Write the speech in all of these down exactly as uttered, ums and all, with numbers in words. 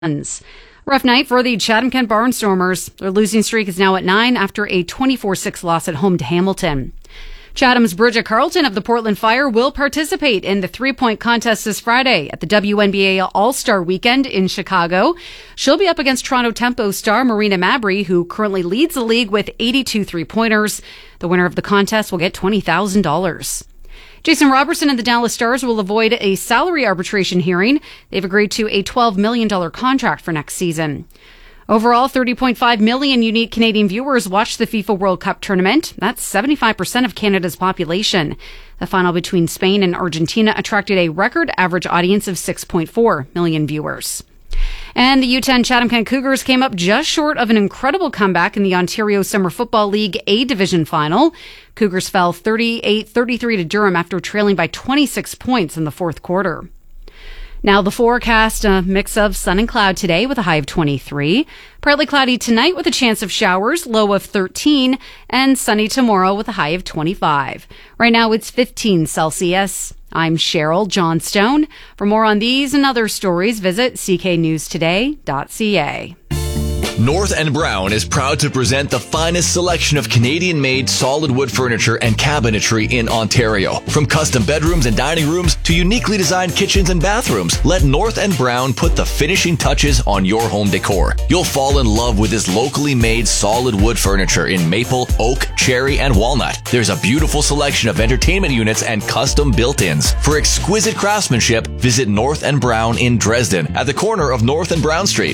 Rough night for the Chatham-Kent Barnstormers. Their losing streak is now at nine after a twenty-four six loss at home to Hamilton. Chatham's Bridget Carlton of the Portland Fire will participate in the three-point contest this Friday at the W N B A All-Star Weekend in Chicago. She'll be up against Toronto Tempo star Marina Mabrey, who currently leads the league with eighty-two three-pointers. The winner of the contest will get twenty thousand dollars. Jason Robertson and the Dallas Stars will avoid a salary arbitration hearing. They've agreed to a twelve million dollars contract for next season. Overall, thirty point five million unique Canadian viewers watched the FIFA World Cup tournament. That's seventy-five percent of Canada's population. The final between Spain and Argentina attracted a record average audience of six point four million viewers. And the U ten Chatham-Kent Cougars came up just short of an incredible comeback in the Ontario Summer Football League A Division final. Cougars fell thirty-eight thirty-three to Durham after trailing by twenty-six points in the fourth quarter. Now the forecast, a mix of sun and cloud today with a high of twenty-three. Partly cloudy tonight with a chance of showers, low of thirteen. And sunny tomorrow with a high of twenty-five. Right now it's fifteen Celsius. I'm Cheryl Johnstone. For more on these and other stories, visit c k news today dot c a. North and Brown is proud to present the finest selection of Canadian-made solid wood furniture and cabinetry in Ontario. From custom bedrooms and dining rooms to uniquely designed kitchens and bathrooms, let North and Brown put the finishing touches on your home decor. You'll fall in love with this locally made solid wood furniture in maple, oak, cherry, and walnut. There's a beautiful selection of entertainment units and custom built-ins. For exquisite craftsmanship, visit North and Brown in Dresden at the corner of North and Brown Street.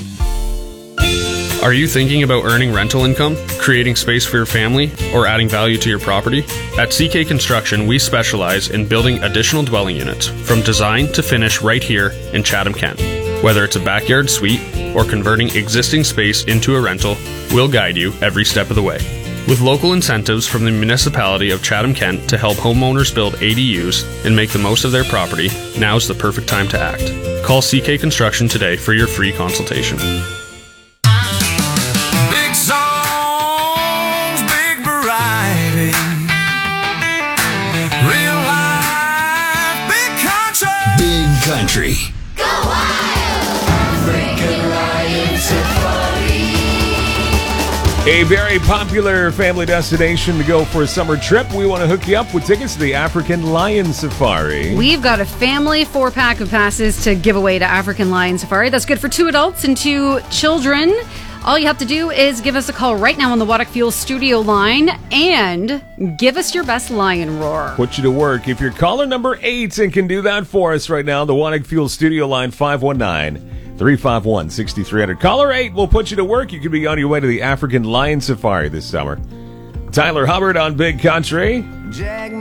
Are you thinking about earning rental income, creating space for your family, or adding value to your property? At C K Construction, we specialize in building additional dwelling units from design to finish right here in Chatham-Kent. Whether it's a backyard suite or converting existing space into a rental, we'll guide you every step of the way. With local incentives from the municipality of Chatham-Kent to help homeowners build A D Us and make the most of their property, now's the perfect time to act. Call C K Construction today for your free consultation. Country. Go wild! African Lion Safari. A very popular family destination to go for a summer trip. We want to hook you up with tickets to the African Lion Safari. We've got a family four-pack of passes to give away to African Lion Safari. That's good for two adults and two children. All you have to do is give us a call right now on the Waddock Fuel studio line and give us your best lion roar. Put you to work. If you're caller number eight and can do that for us right now, the Waddock Fuel studio line five one nine, three five one, six three zero zero. Caller eight will put you to work. You could be on your way to the African Lion Safari this summer. Tyler Hubbard on Big Country.